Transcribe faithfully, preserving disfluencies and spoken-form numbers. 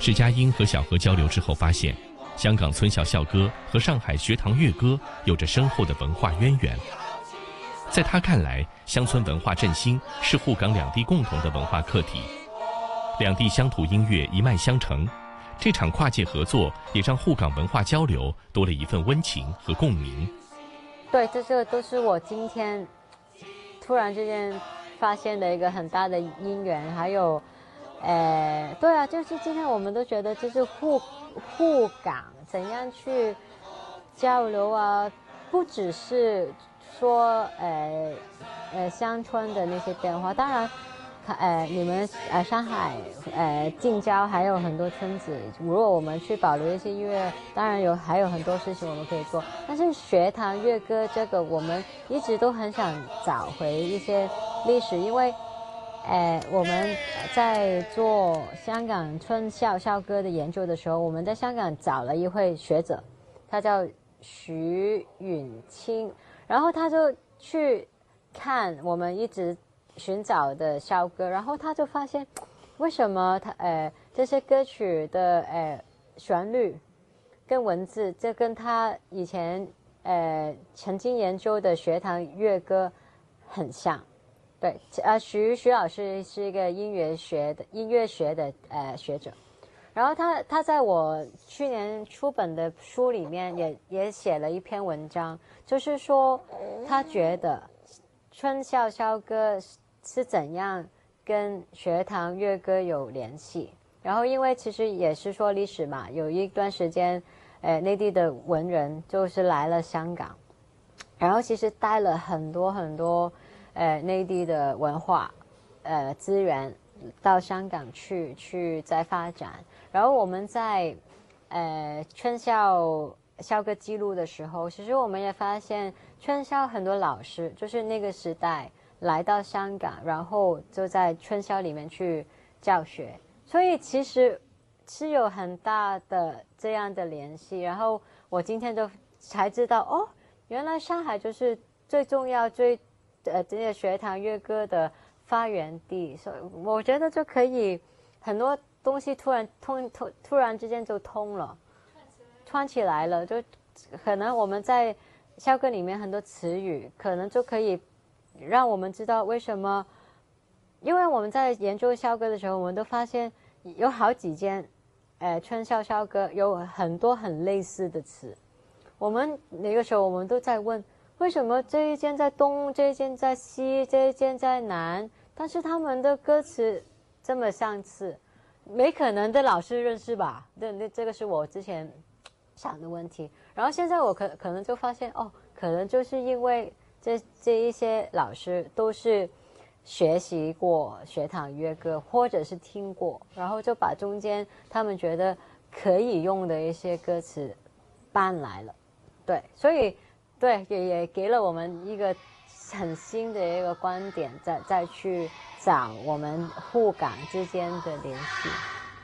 史佳英和小何交流之后发现，香港村校校歌和上海学堂乐歌有着深厚的文化渊源。在他看来，乡村文化振兴是沪港两地共同的文化课题，两地乡土音乐一脉相承。这场跨界合作也让沪港文化交流多了一份温情和共鸣。 对，这个都是我今天突然之间发现的一个很大的因缘，还有，呃，对啊，就是今天我们都觉得就是沪沪港怎样去交流啊，不只是说呃呃乡村的那些变化，当然。呃，你们呃上海呃近郊还有很多村子，如果我们去保留一些音乐，当然有还有很多事情我们可以做。但是学堂乐歌这个，我们一直都很想找回一些历史，因为呃我们在做香港村校校歌的研究的时候，我们在香港找了一位学者，他叫徐允清，然后他就去看我们一直寻找的校歌，然后他就发现，为什么他呃这些歌曲的呃旋律跟文字，这跟他以前呃曾经研究的学堂乐歌很像。对，呃徐徐老师是一个音乐学的音乐学的呃学者，然后他他在我去年出本的书里面也也写了一篇文章，就是说他觉得村校校歌是怎样跟学堂乐歌有联系，然后因为其实也是说历史嘛，有一段时间呃内地的文人就是来了香港，然后其实带了很多很多呃内地的文化呃资源到香港去去再发展，然后我们在呃村校校歌记录的时候，其实我们也发现村校很多老师就是那个时代来到香港，然后就在村校里面去教学，所以其实是有很大的这样的联系。然后我今天就才知道，哦，原来上海就是最重要、最呃这些学堂乐歌的发源地，所以我觉得就可以很多东西突然通突突然之间就通了，串起来了，就可能我们在校歌里面很多词语，可能就可以让我们知道为什么，因为我们在研究校歌的时候，我们都发现有好几间，呃，村校校歌有很多很类似的词。我们那个时候我们都在问，为什么这一间在东，这一间在西，这一间在南，但是他们的歌词这么相似，没可能的老师认识吧？对，那这个是我之前想的问题。然后现在我可可能就发现，哦，可能就是因为这这一些老师都是学习过学堂乐歌，或者是听过，然后就把中间他们觉得可以用的一些歌词搬来了，对，所以对也也给了我们一个很新的一个观点，再再去找我们沪港之间的联系。